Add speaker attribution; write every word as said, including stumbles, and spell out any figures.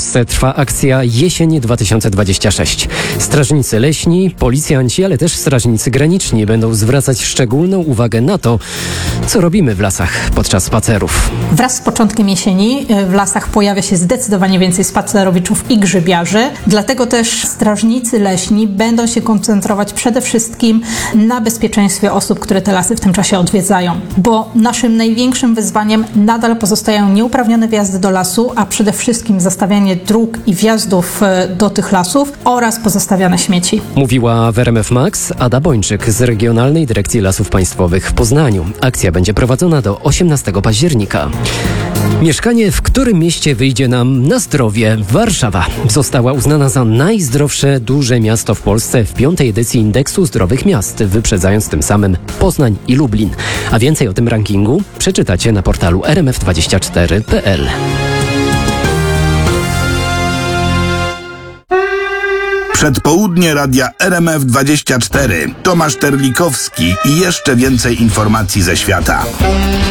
Speaker 1: Polsce trwa akcja Jesień dwa tysiące dwudziesty szósty. Strażnicy leśni, policjanci, ale też strażnicy graniczni będą zwracać szczególną uwagę na to, co robimy w lasach podczas spacerów.
Speaker 2: Wraz z początkiem jesieni w lasach pojawia się zdecydowanie więcej spacerowiczów i grzybiarzy, dlatego też strażnicy leśni będą się koncentrować przede wszystkim na bezpieczeństwie osób, które te lasy w tym czasie odwiedzają, bo naszym największym wyzwaniem nadal pozostają nieuprawnione wjazdy do lasu, a przede wszystkim zastawianie dróg i wjazdów do tych lasów oraz pozostawiane śmieci.
Speaker 1: Mówiła w R M F Max Ada Bończyk z Regionalnej Dyrekcji Lasów Państwowych w Poznaniu. Akcja będzie prowadzona do osiemnastego października. Mieszkanie w którym mieście wyjdzie nam na zdrowie? Warszawa została uznana za najzdrowsze duże miasto w Polsce w piątej edycji Indeksu Zdrowych Miast, wyprzedzając tym samym Poznań i Lublin. A więcej o tym rankingu przeczytacie na portalu r m f dwadzieścia cztery kropka p l.
Speaker 3: Przedpołudnie radia R M F dwadzieścia cztery. Tomasz Terlikowski i jeszcze więcej informacji ze świata.